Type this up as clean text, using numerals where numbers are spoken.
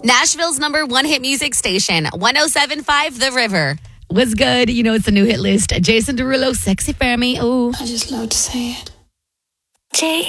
Nashville's #1 hit music station, 107.5 The River. What's good? You know, it's a new hit list. Jason Derulo, Sexy Fermi. Oh, I just love to say it. Jay.